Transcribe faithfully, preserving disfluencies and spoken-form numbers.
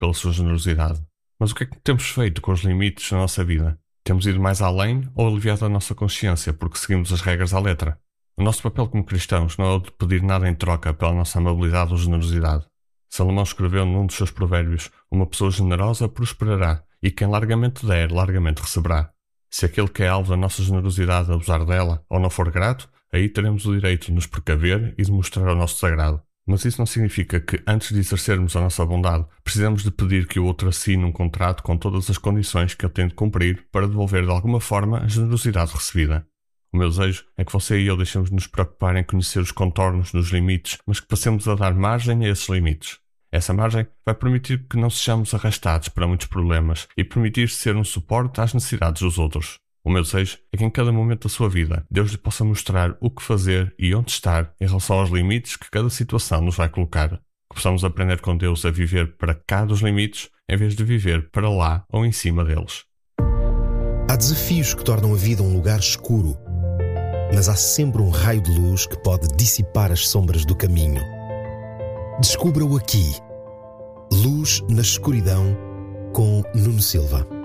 pela sua generosidade. Mas o que é que temos feito com os limites na nossa vida? Temos ido mais além ou aliviado a nossa consciência porque seguimos as regras à letra? O nosso papel como cristãos não é o de pedir nada em troca pela nossa amabilidade ou generosidade. Salomão escreveu num dos seus provérbios: uma pessoa generosa prosperará, e quem largamente der, largamente receberá. Se aquele que é alvo da nossa generosidade abusar dela ou não for grato, aí teremos o direito de nos precaver e de mostrar o nosso desagrado. Mas isso não significa que, antes de exercermos a nossa bondade, precisamos de pedir que o outro assine um contrato com todas as condições que ele tem de cumprir para devolver de alguma forma a generosidade recebida. O meu desejo é que você e eu deixemos de nos preocupar em conhecer os contornos dos limites, mas que passemos a dar margem a esses limites. Essa margem vai permitir que não sejamos arrastados para muitos problemas e permitir ser um suporte às necessidades dos outros. O meu desejo é que em cada momento da sua vida Deus lhe possa mostrar o que fazer e onde estar em relação aos limites que cada situação nos vai colocar. Que possamos aprender com Deus a viver para cá dos limites em vez de viver para lá ou em cima deles. Há desafios que tornam a vida um lugar escuro, mas há sempre um raio de luz que pode dissipar as sombras do caminho. Descubra-o aqui. Luz na escuridão, com Nuno Silva.